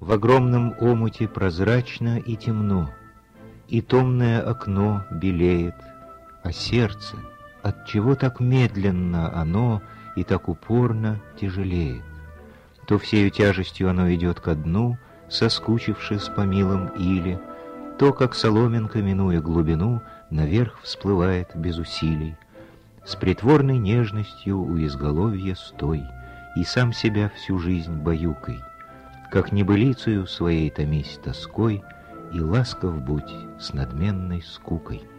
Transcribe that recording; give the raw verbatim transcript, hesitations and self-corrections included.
В огромном омуте прозрачно и темно, и томное окно белеет, а сердце, отчего так медленно оно и так упорно тяжелеет? То всею тяжестью оно идет ко дну, соскучившись по милым иле, то, как соломинка, минуя глубину, наверх всплывает без усилий. С притворной нежностью у изголовья стой, и сам себя всю жизнь баюкай, как небылицею своей томись тоской, и ласков будь с надменной скукой.